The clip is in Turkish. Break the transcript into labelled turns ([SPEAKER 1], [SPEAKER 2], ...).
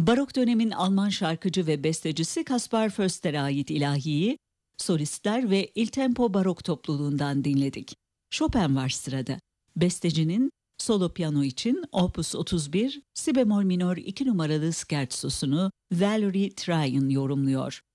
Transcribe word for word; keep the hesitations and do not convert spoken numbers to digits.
[SPEAKER 1] Barok dönemin Alman şarkıcı ve bestecisi Caspar Foerster'e ait ilahiyi, solistler ve Il Tempo Barok topluluğundan dinledik. Chopin var sırada. Bestecinin solo piyano için Opus otuz bir, si bemol minör iki numaralı scherzosunu Valerie Tryon yorumluyor.